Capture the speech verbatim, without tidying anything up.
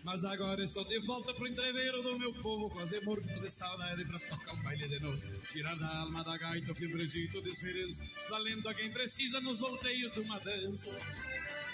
Mas agora estou de volta pro entreveiro do meu povo, quase morto de saudade pra tocar o baile de novo. Tirar da alma da gaita o fibrezito de esperança, valendo a quem precisa nos volteios de uma dança.